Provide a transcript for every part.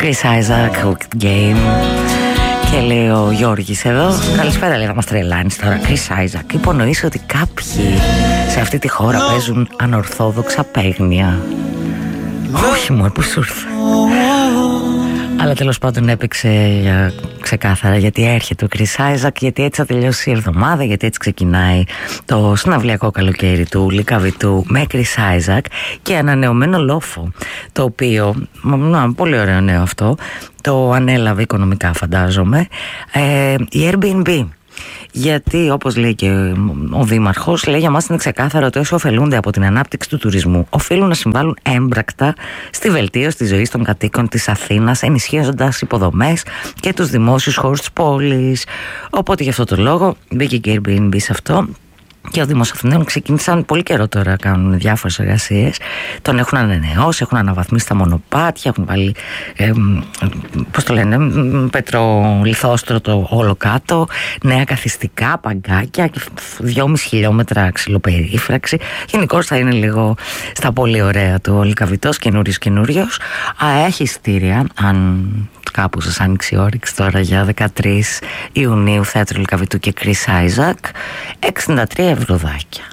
Chris Isaac, Hooked Game. Και λέει ο Γιώργης εδώ, καλησπέρα, λέει, θα μας τρελάνεις τώρα, Chris Isaac. Υπονοείς ότι κάποιοι σε αυτή τη χώρα παίζουν ανορθόδοξα παίγνια? Όχι μόνο, πού σου ήρθε. Αλλά τέλος πάντων έπαιξε ξεκάθαρα γιατί έρχεται ο Chris Isaac, γιατί έτσι θα τελειώσει η εβδομάδα, γιατί έτσι ξεκινάει το συναυλιακό καλοκαίρι του Λυκαβητού με Chris Isaac και ανανεωμένο λόφο, το οποίο, πολύ ωραίο νέο αυτό, το ανέλαβε οικονομικά φαντάζομαι, η Airbnb. Γιατί όπως λέει και ο Δήμαρχος, λέει, για μας είναι ξεκάθαρο ότι όσοι ωφελούνται από την ανάπτυξη του τουρισμού οφείλουν να συμβάλλουν έμπρακτα στη βελτίωση της ζωής των κατοίκων της Αθήνας, ενισχύοντας υποδομές και τους δημόσιους χώρους της πόλης. Οπότε γι' αυτό το λόγο μπήκε και η Airbnb σε αυτό. Και ο Δήμος Αθηναίων ξεκίνησαν πολύ καιρό τώρα, κάνουν διάφορες εργασίες. Τον έχουν ανανεώσει, έχουν αναβαθμίσει τα μονοπάτια, έχουν βάλει πώς το λένε, πετρολιθόστρωτο όλο κάτω, νέα καθιστικά, παγκάκια, 2,5 χιλιόμετρα ξυλοπερίφραξη. Γενικώς θα είναι λίγο στα πολύ ωραία του ο Λυκαβητός, καινούριος. Έχει εισιτήρια, αν κάπου σας άνοιξε η όρεξη τώρα, για 13 Ιουνίου, θέατρο Λυκαβητού και Chris Isaac, 63 ευρωδάκια.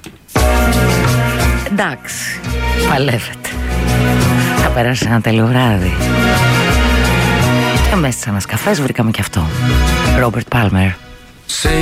Εντάξει, παλεύετε. Θα περάσει ένα τέλειο βράδυ. Και μέσα σε ένας καφές βρήκαμε και αυτό. Robert Palmer.